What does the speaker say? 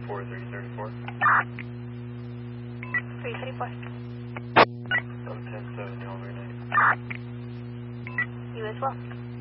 334, 334. 334. I'm 10-7, y'all, very nice. You as well.